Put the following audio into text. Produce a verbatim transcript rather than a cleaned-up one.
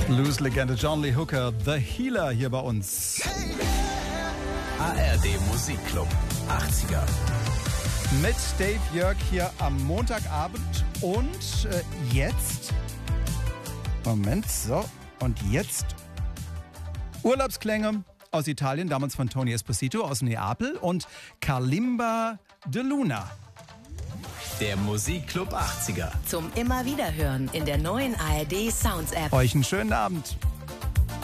Blues-Legende John Lee Hooker, The Healer, hier bei uns. A R D Musikclub achtziger. Mit Dave Jörg hier am Montagabend und äh, jetzt, Moment, so, und jetzt Urlaubsklänge aus Italien, damals von Tony Esposito aus Neapel und Kalimba de Luna. Der Musikclub achtziger. Zum immer wieder hören in der neuen A R D Sounds App. Euch einen schönen Abend.